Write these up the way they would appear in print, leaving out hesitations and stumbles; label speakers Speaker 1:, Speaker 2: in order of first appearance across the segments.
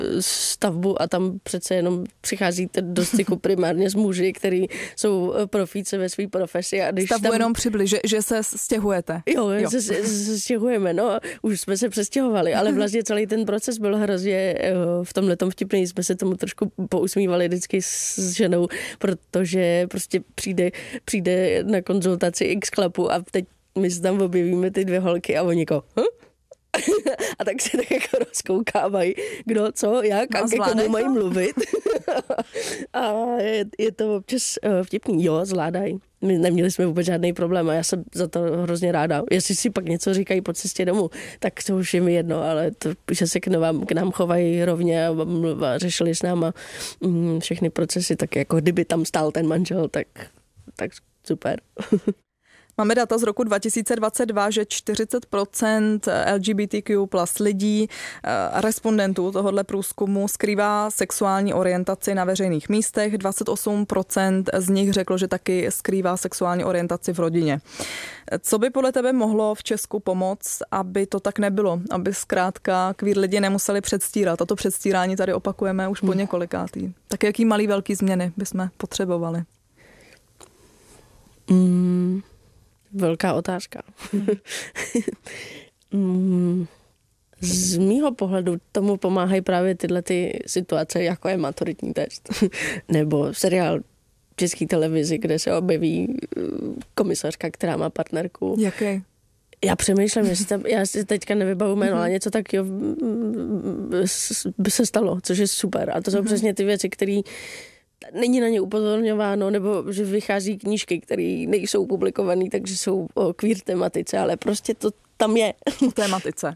Speaker 1: stavbu a tam přece jenom přicházíte do styku primárně s muži, který jsou profíci ve své profesi. A když
Speaker 2: stavbu
Speaker 1: tam...
Speaker 2: jenom přibliž, že se stěhujete.
Speaker 1: Jo. Se stěhujeme, no, už jsme se přestěhovali, ale vlastně celý ten proces byl hrozně v tomhletom vtipný, jsme se tomu trošku pousmívali vždycky s ženou, protože prostě přijde na konzultaci x chlapů a teď my se tam objevíme ty dvě holky a oni jako, a tak se tak jako rozkoukávají, kdo, co, jak a ke komu mají mluvit. A je to občas vtipný. Jo, zvládají. My neměli jsme vůbec žádný problém a já jsem za to hrozně ráda. Jestli si pak něco říkají po cestě domů, tak to už je mi jedno, ale to, že se k nám chovají rovně a řešili s náma všechny procesy, tak jako kdyby tam stál ten manžel, tak super.
Speaker 2: Máme data z roku 2022, že 40% LGBTQ plus lidí, respondentů tohoto průzkumu skrývá sexuální orientaci na veřejných místech. 28% z nich řeklo, že taky skrývá sexuální orientaci v rodině. Co by podle tebe mohlo v Česku pomoct, aby to tak nebylo? Aby zkrátka queer lidi nemuseli předstírat. A to předstírání tady opakujeme už po několikátý. Tak jaký malý velký změny bychom potřebovali?
Speaker 1: Velká otázka. Z mýho pohledu tomu pomáhají právě tyhle ty situace, jako je maturitní test. Nebo seriál České televizi, kde se objeví komisařka, která má partnerku.
Speaker 2: Jaký?
Speaker 1: Já přemýšlím, já si teďka nevybavu jméno, ale něco takového by se stalo, což je super. A to jsou přesně ty věci, které není na ně upozorňováno, nebo že vychází knížky, které nejsou publikované, takže jsou o queer tematice, ale prostě to tam je.
Speaker 2: O tematice.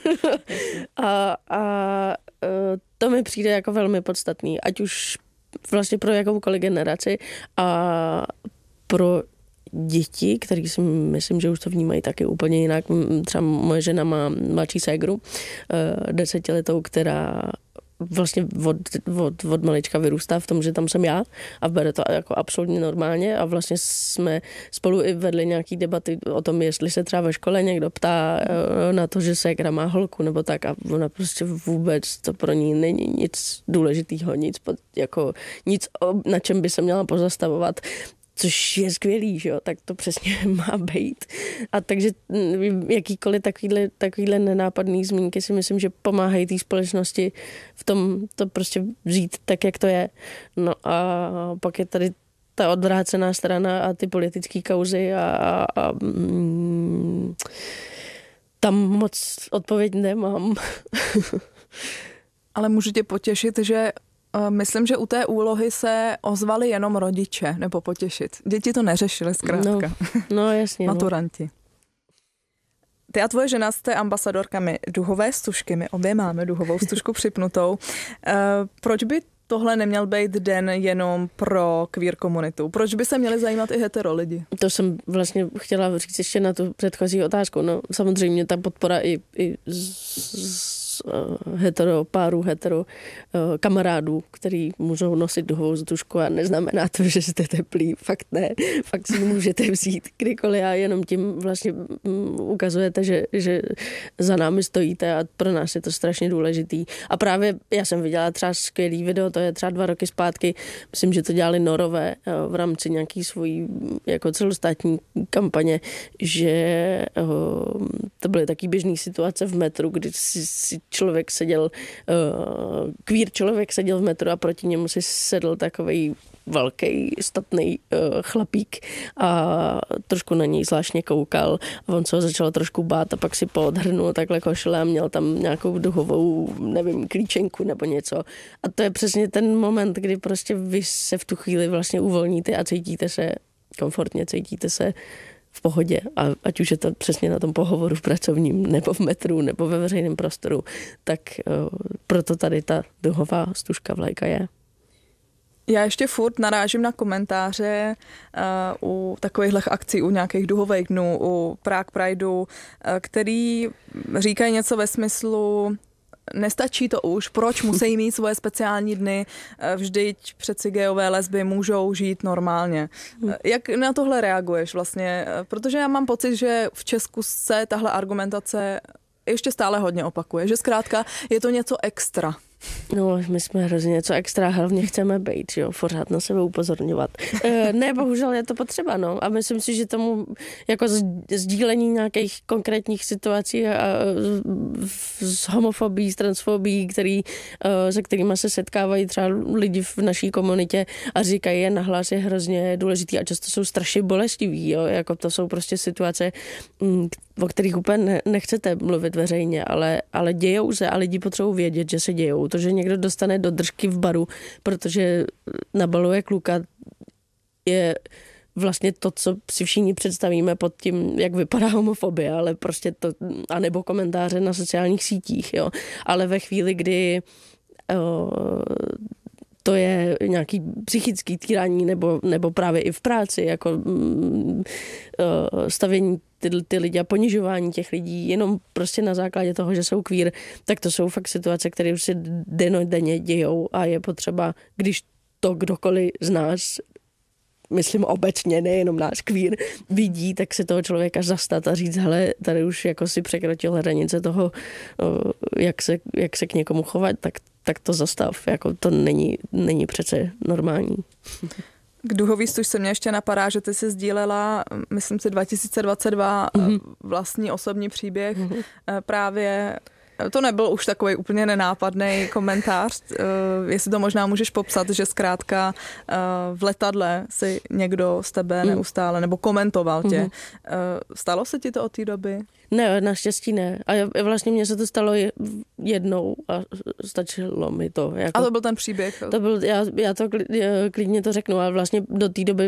Speaker 1: a to mi přijde jako velmi podstatný, ať už vlastně pro jakoukoliv generaci a pro děti, který si myslím, že už to vnímají taky úplně jinak. Třeba moje žena má mladší ségru, 10letou, která vlastně od malička vyrůstá v tom, že tam jsem já a bere to jako absolutně normálně a vlastně jsme spolu i vedli nějaký debaty o tom, jestli se třeba ve škole někdo ptá na to, že ségra má holku nebo tak a ona prostě vůbec to pro ní není nic důležitýho, nic, na čem by se měla pozastavovat. Což je skvělý, že jo, tak to přesně má být. A takže jakýkoliv takovýhle nenápadný zmínky si myslím, že pomáhají té společnosti v tom to prostě vzít tak, jak to je. No a pak je tady ta odvrácená strana a ty politické kauzy a tam moc odpověď nemám.
Speaker 2: Ale můžu tě potěšit, že myslím, že u té úlohy se ozvali jenom rodiče, nebo potěšit. Děti to neřešily zkrátka.
Speaker 1: No jasně.
Speaker 2: Maturanti. Ty a tvoje žena jste ambasadorkami duhové stužky, my obě máme duhovou stužku připnutou. Proč by tohle neměl být den jenom pro queer komunitu? Proč by se měli zajímat i hetero lidi?
Speaker 1: To jsem vlastně chtěla říct ještě na tu předchozí otázku. No, samozřejmě ta podpora i hetero kamarádů, který můžou nosit duhovou stužku a neznamená to, že jste teplí. Fakt ne. Fakt si můžete vzít kdykoliv a jenom tím vlastně ukazujete, že za námi stojíte a pro nás je to strašně důležitý. A právě já jsem viděla třeba skvělý video, to je třeba 2 roky zpátky, myslím, že to dělali Norové v rámci nějaký svojí jako celostátní kampaně, že to byly taky běžné situace v metru, kdy si člověk seděl, queer člověk seděl v metru a proti němu si sedl takovej velký, statný chlapík a trošku na něj zvláštně koukal a on se ho začal trošku bát a pak si poodhrnul takhle košile a měl tam nějakou duhovou, nevím, klíčenku nebo něco. A to je přesně ten moment, kdy prostě vy se v tu chvíli vlastně uvolníte a cítíte se komfortně, cítíte se v pohodě. A ať už je to přesně na tom pohovoru v pracovním, nebo v metru, nebo ve veřejném prostoru, tak proto tady ta duhová stužka vlajka je.
Speaker 2: Já ještě furt narážím na komentáře u takovýchhle akcí, u nějakých duhových dnů, u Prague Prideu, který říkají něco ve smyslu: nestačí to už, proč musí mít svoje speciální dny, vždyť přeci gayové, lesby můžou žít normálně. Jak na tohle reaguješ vlastně? Protože já mám pocit, že v Česku se tahle argumentace ještě stále hodně opakuje, že zkrátka je to něco extra.
Speaker 1: No, my jsme hrozně něco extra, hlavně chceme být, jo, pořád na sebe upozorňovat. Ne, bohužel je to potřeba, no. A myslím si, že tomu jako sdílení nějakých konkrétních situací s homofobií, s transfobií, se kterými se setkávají třeba lidi v naší komunitě a říkají je nahlas, je hrozně důležitý a často jsou strašně bolestivý, jo. Jako to jsou prostě situace, o kterých úplně nechcete mluvit veřejně, ale dějou se a lidi potřebují vědět, že se dějou. To, že někdo dostane do držky v baru, protože nabaluje kluka, je vlastně to, co si všichni představíme pod tím, jak vypadá homofobie, ale prostě to, anebo komentáře na sociálních sítích, jo. Ale ve chvíli, kdy to je nějaký psychický týrání nebo právě i v práci, jako stavění ty lidi a ponižování těch lidí jenom prostě na základě toho, že jsou queer, tak to jsou fakt situace, které už se dennodenně dějou a je potřeba, když to kdokoliv z nás, myslím obecně, nejenom náš queer, vidí, tak se toho člověka zastat a říct, hele, tady už jako si překročil hranice toho, jak se k někomu chovat, tak to zastav. Jako to není přece normální.
Speaker 2: K duhový stuž se mě ještě napadá, že ty jsi sdílela, myslím si 2022, vlastní osobní příběh právě. To nebyl už takový úplně nenápadný komentář, jestli to možná můžeš popsat, že zkrátka v letadle si někdo z tebe neustále, nebo komentoval tě. Stalo se ti to od té doby?
Speaker 1: Ne, naštěstí ne. A vlastně mně se to stalo jednou a stačilo mi to. Jako,
Speaker 2: a to byl ten příběh?
Speaker 1: To byl, já to klidně to řeknu, ale vlastně do té doby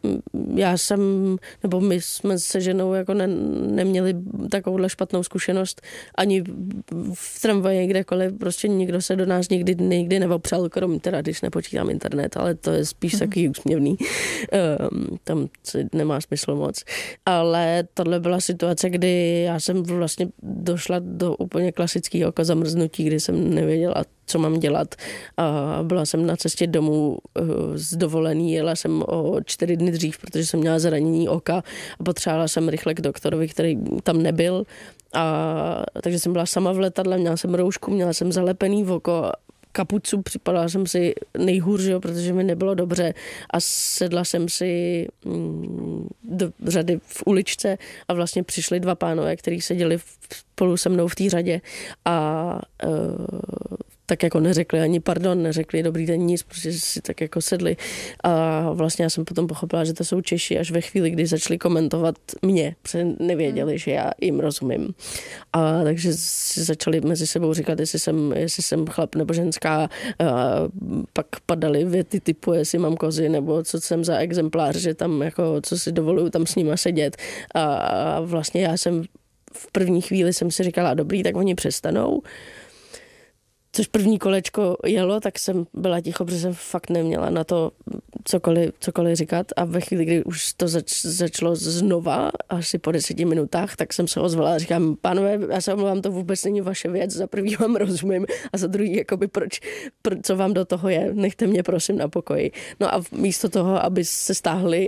Speaker 1: my jsme se ženou jako neměli takovouhle špatnou zkušenost ani v tramvaji, kdekoliv, prostě nikdo se do nás nikdy neopřel, krom teda, když nepočítám internet, ale to je spíš takový úsměvný. Tam nemá smysl moc. Ale tohle byla situace, kdy já jsem vlastně došla do úplně klasického zamrznutí, kdy jsem nevěděla, co mám dělat. A byla jsem na cestě domů z dovolený, jela jsem o 4 dny dřív, protože jsem měla zranění oka a potřebovala jsem rychle k doktorovi, který tam nebyl. Takže jsem byla sama v letadle, měla jsem roušku, měla jsem zalepený oko, kapucu, připadala jsem si nejhůř, protože mi nebylo dobře a sedla jsem si do řady v uličce a vlastně přišli 2 pánové, kteří seděli spolu se mnou v té řadě a tak jako neřekli ani pardon, neřekli dobrý den, nic, protože si tak jako sedli. A vlastně já jsem potom pochopila, že to jsou Češi až ve chvíli, kdy začali komentovat mě, protože nevěděli, že já jim rozumím. A takže si začali mezi sebou říkat, jestli jsem chlap nebo ženská. A pak padaly věty typu, jestli mám kozy, nebo co jsem za exemplář, že tam jako, co si dovoluju tam s nima sedět. A vlastně já jsem v první chvíli jsem si říkala, dobrý, tak oni přestanou. Což první kolečko jelo, tak jsem byla ticho, protože jsem fakt neměla na to cokoliv říkat a ve chvíli, kdy už to začalo znova, asi po 10 minutách, tak jsem se ozvala a říkám, pánové, já se omlouvám, to vůbec není vaše věc, za prvý vám rozumím a za druhý, jakoby co vám do toho je, nechte mě prosím na pokoji. No a místo toho, aby se stáhli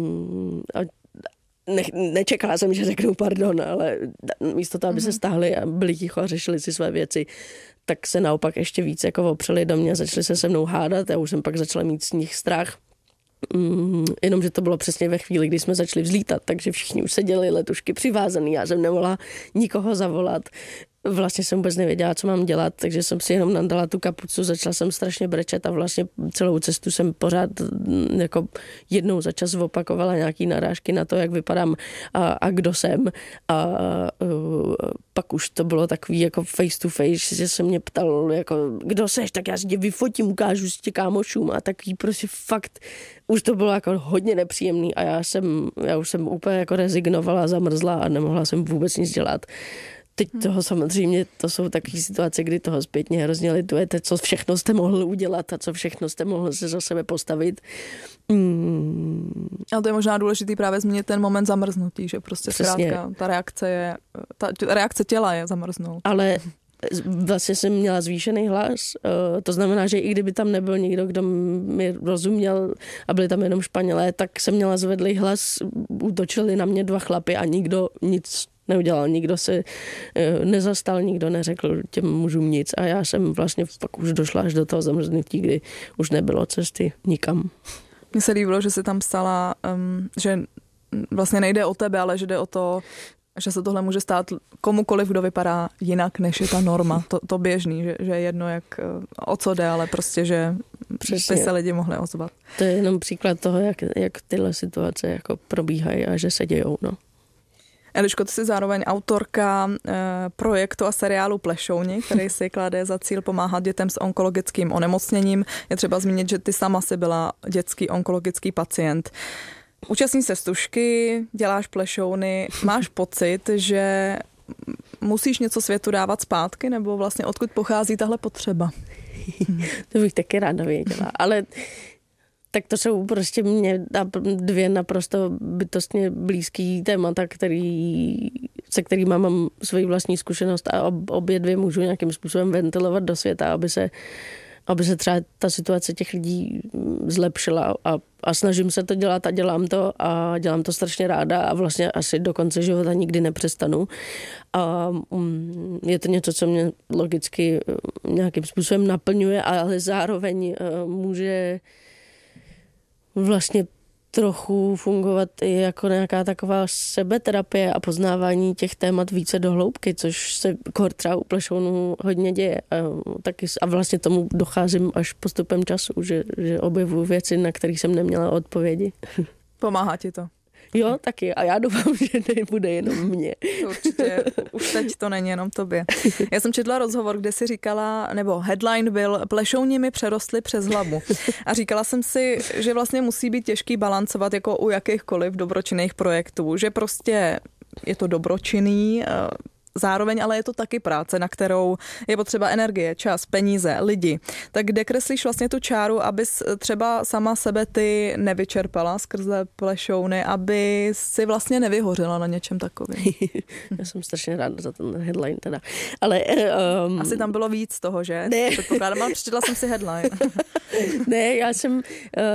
Speaker 1: nečekala jsem, že řeknou pardon, ale místo toho, aby se stáhli a byli ticho a řešili si své věci, tak se naopak ještě víc jako opřeli do mě, začali se mnou hádat, já už jsem pak začala mít z nich strach. Jenomže to bylo přesně ve chvíli, kdy jsme začali vzlítat, takže všichni už seděli letušky přivázaný, já jsem nemohla nikoho zavolat. Vlastně jsem vůbec nevěděla, co mám dělat, takže jsem si jenom nadala tu kapucu, začala jsem strašně brečet a vlastně celou cestu jsem pořád jako jednou za čas opakovala nějaký narážky na to, jak vypadám a kdo jsem. A pak už to bylo takový jako face to face, že se mě ptal, jako, kdo seš, tak já si tě vyfotím, ukážu si tě kámošům a takový prostě fakt, už to bylo jako hodně nepříjemný a já už jsem úplně jako rezignovala, zamrzla a nemohla jsem vůbec nic dělat. Teď toho samozřejmě, to jsou takové situace, kdy toho zpětně hrozně litujete, co všechno jste mohl udělat a co všechno jste mohl se za sebe postavit.
Speaker 2: Ale to je možná důležitý právě zmínit ten moment zamrznutí, že prostě zkrátka ta reakce těla je zamrznout.
Speaker 1: Ale vlastně jsem měla zvýšený hlas, to znamená, že i kdyby tam nebyl někdo, kdo mi rozuměl a byli tam jenom Španělé, tak jsem měla zvedlý hlas, útočili na mě 2 chlapy a nikdo nic neudělal, nikdo se nezastal, nikdo neřekl těm mužům nic a já jsem vlastně pak už došla až do toho zamrznutí, kdy už nebylo cesty nikam.
Speaker 2: Mně se líbilo, že jsi tam psala, že vlastně nejde o tebe, ale že jde o to, že se tohle může stát komukoliv, kdo vypadá jinak, než je ta norma. To běžný, že jedno, o co jde, ale prostě, že by se lidi mohli ozvat.
Speaker 1: To je jenom příklad toho, jak tyhle situace jako probíhají a že se dějou. No.
Speaker 2: Eliško, ty jsi zároveň autorka projektu a seriálu Plešouni, který si klade za cíl pomáhat dětem s onkologickým onemocněním. Je třeba zmínit, že ty sama si byla dětský onkologický pacient. Účastní se stužky, děláš plešouny, máš pocit, že musíš něco světu dávat zpátky, nebo vlastně odkud pochází tahle potřeba?
Speaker 1: To bych taky ráda věděla, ale tak to jsou prostě mě dvě naprosto bytostně blízký témata, se kterými mám svoji vlastní zkušenost a obě dvě můžu nějakým způsobem ventilovat do světa, aby se třeba ta situace těch lidí zlepšila a snažím se to dělat a dělám to strašně ráda a vlastně asi do konce života nikdy nepřestanu. A je to něco, co mě logicky nějakým způsobem naplňuje, ale zároveň může vlastně trochu fungovat i jako nějaká taková sebeterapie a poznávání těch témat více do hloubky, což se třeba u plešounů hodně děje. A vlastně tomu docházím až postupem času, že objevuju věci, na které jsem neměla odpovědi.
Speaker 2: Pomáhá ti to?
Speaker 1: Jo, taky. A já doufám, že nebude jenom mě.
Speaker 2: Určitě. Už teď to není jenom tobě. Já jsem četla rozhovor, kde si říkala, nebo headline byl Plešouni mi přerostly přes hlavu. A říkala jsem si, že vlastně musí být těžký balancovat jako u jakýchkoliv dobročinných projektů, že prostě je to dobročinný, zároveň ale je to taky práce, na kterou je potřeba energie, čas, peníze, lidi. Tak kde kreslíš vlastně tu čáru, abys třeba sama sebe ty nevyčerpala skrze plešouny, aby si vlastně nevyhořela na něčem takovým?
Speaker 1: Já jsem strašně ráda za ten headline teda. Ale,
Speaker 2: asi tam bylo víc toho, že? Ne. Předpokládám, ale přečetla jsem si headline.
Speaker 1: Ne, já jsem...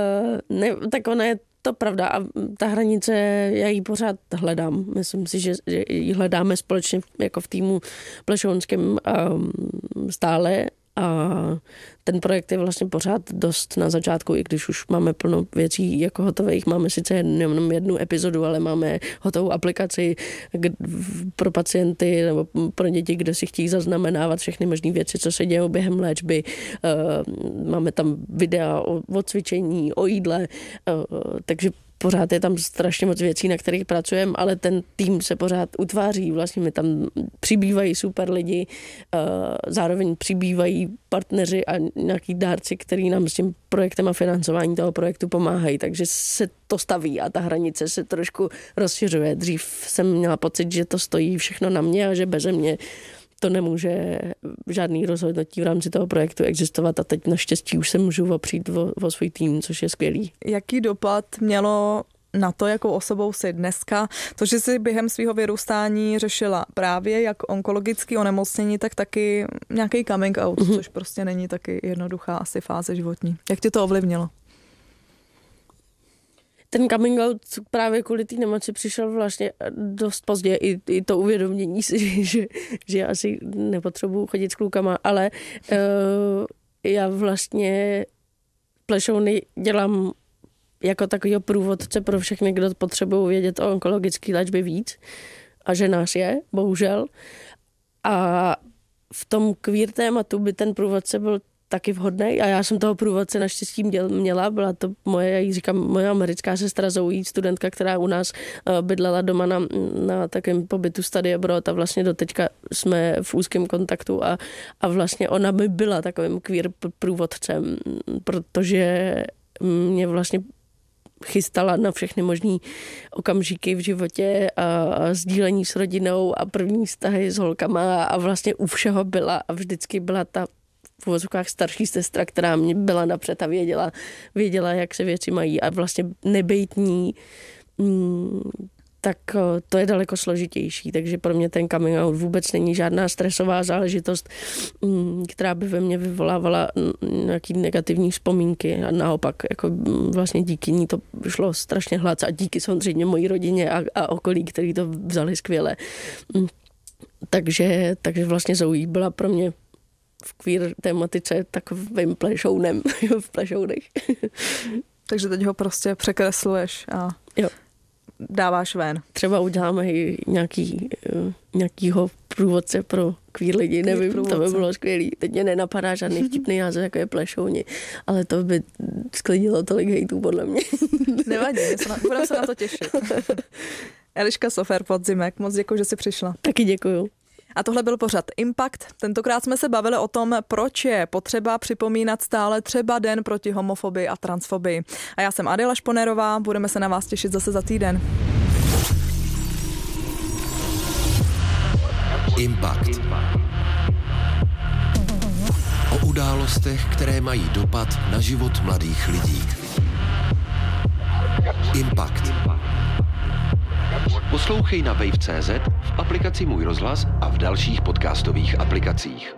Speaker 1: tak ona je to pravda a ta hranice, já ji pořád hledám. Myslím si, že ji hledáme společně jako v týmu plešounském stále a ten projekt je vlastně pořád dost na začátku, i když už máme plno věcí jako hotových. Máme sice jenom jednu epizodu, ale máme hotovou aplikaci pro pacienty nebo pro děti, kde si chtějí zaznamenávat všechny možné věci, co se dějí během léčby. Máme tam videa o cvičení, o jídle, takže pořád je tam strašně moc věcí, na kterých pracujeme, ale ten tým se pořád utváří. Vlastně mi tam přibývají super lidi, zároveň přibývají partneři a nějaký dárci, který nám s tím projektem a financování toho projektu pomáhají. Takže se to staví a ta hranice se trošku rozšiřuje. Dřív jsem měla pocit, že to stojí všechno na mě a že beze mě to nemůže žádný rozhodnutí v rámci toho projektu existovat a teď naštěstí už se můžu opřít o svůj tým, což je skvělý.
Speaker 2: Jaký dopad mělo na to, jakou osobou jsi dneska? To, že jsi během svého vyrůstání řešila právě jak onkologické onemocnění, tak taky nějaký coming out, což prostě není taky jednoduchá asi fáze životní. Jak tě to ovlivnilo?
Speaker 1: Ten coming out právě kvůli té nemoci přišel vlastně dost pozdě, i to uvědomění si, že asi nepotřebuji chodit s klukama, ale já vlastně plešouny dělám jako takovýho průvodce pro všechny, kdo potřebují vědět o onkologické léčbě víc a že nás je, bohužel. A v tom queer tématu by ten průvodce byl taky vhodný a já jsem toho průvodce naštěstí měla, byla to moje americká sestra Zoe, studentka, která u nás bydlela doma na takovém pobytu study abroad a vlastně doteďka jsme v úzkém kontaktu a vlastně ona by byla takovým queer průvodcem, protože mě vlastně chystala na všechny možný okamžiky v životě a sdílení s rodinou a první vztahy s holkama a vlastně u všeho byla a vždycky byla ta v uvozovkách starší sestra, která mě byla napřed a věděla, jak se věci mají a vlastně nebejt ní tak to je daleko složitější. Takže pro mě ten coming out vůbec není žádná stresová záležitost, která by ve mně vyvolávala nějaký negativní vzpomínky. A naopak, jako vlastně díky ní to šlo strašně hladce a díky samozřejmě mojí rodině a okolí, který to vzali skvěle. Takže vlastně Zoe byla pro mě v queer tématice takovým plešounem v plešounech.
Speaker 2: Takže teď ho prostě překresluješ a
Speaker 1: jo.
Speaker 2: Dáváš ven.
Speaker 1: Třeba uděláme i nějakýho průvodce pro queer lidi, nevím, průvodce. To by bylo skvělý. Teď mě nenapadá žádný vtipný název, jako je plešouni, ale to by sklidilo tolik hejtů podle mě.
Speaker 2: Nevadí, budeme se na to těšit. Eliška Sofer Podzimek, moc děkuji, že jsi přišla.
Speaker 1: Taky děkuju.
Speaker 2: A tohle byl pořad Impact. Tentokrát jsme se bavili o tom, proč je potřeba připomínat stále třeba Den proti homofobii a transfobii. A já jsem Adela Šponerová, budeme se na vás těšit zase za týden.
Speaker 3: Impact. O událostech, které mají dopad na život mladých lidí. Impact. Poslouchej na wave.cz, v aplikaci Můj rozhlas a v dalších podcastových aplikacích.